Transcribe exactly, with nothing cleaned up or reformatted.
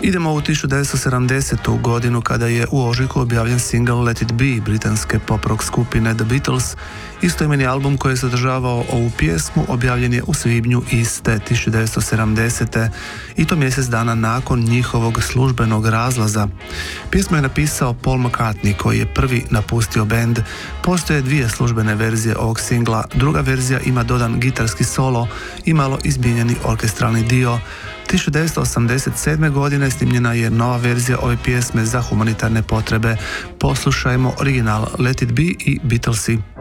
Idemo u tisuću devetsto sedamdesetu godinu kada je u ožujku objavljen single Let It Be britanske pop rock skupine The Beatles. Istoimeni album koji je sadržavao ovu pjesmu objavljen je u svibnju iste tisuću devetsto sedamdesete i to mjesec dana nakon njihovog službenog razlaza. Pjesmu je napisao Paul McCartney koji je prvi napustio bend. Postoje dvije službene verzije ovog singla. Druga verzija ima dodan gitarski solo i malo izmijenjeni orkestralni dio. tisuću devetsto osamdeset sedme. godine snimljena je nova verzija ove pjesme za humanitarne potrebe. Poslušajmo original Let It Be i Beatlesi.